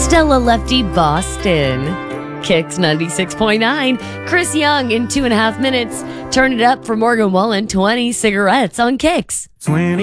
Stella Lefty Boston. Kicks 96.9. Chris Young in 2.5 minutes. Turn it up for Morgan Wallen. 20 cigarettes on Kicks. 20